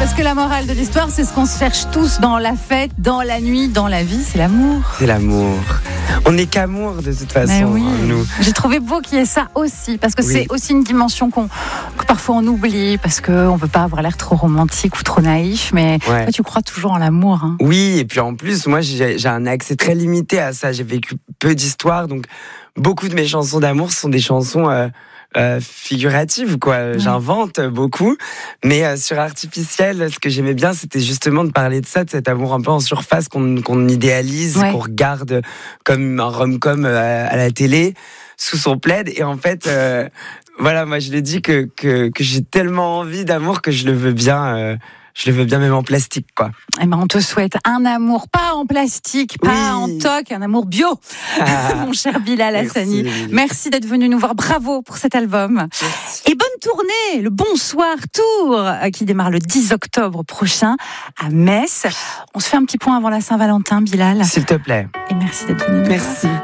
Parce que la morale de l'histoire, c'est ce qu'on se cherche tous dans la fête, dans la nuit, dans la vie, c'est l'amour. C'est l'amour. On n'est qu'amour de toute façon, Mais oui. nous. J'ai trouvé beau qu'il y ait ça aussi, parce que Oui. c'est aussi une dimension que parfois on oublie, parce qu'on ne veut pas avoir l'air trop romantique ou trop naïf, mais Ouais. toi, tu crois toujours en l'amour. Hein. Oui, et puis en plus, moi, j'ai un accès très limité à ça. J'ai vécu peu d'histoires, donc beaucoup de mes chansons d'amour sont des chansons figuratives, quoi. Ouais. J'invente beaucoup, mais sur Artificiel, ce que j'aimais bien, c'était justement de parler de ça, de cet amour un peu en surface qu'on idéalise, Ouais. qu'on regarde comme un rom-com à la télé, sous son plaid, et en fait... voilà, moi je le dis que j'ai tellement envie d'amour que je le veux bien même en plastique, quoi. Eh ben, on te souhaite un amour, pas en plastique, pas en toc, un amour bio, mon cher Bilal Hassani. Merci d'être venu nous voir. Bravo pour cet album. Merci. Et bonne tournée, le Bonsoir Tour, qui démarre le 10 octobre prochain à Metz. On se fait un petit point avant la Saint-Valentin, Bilal. S'il te plaît. Et merci d'être venu nous voir. Merci.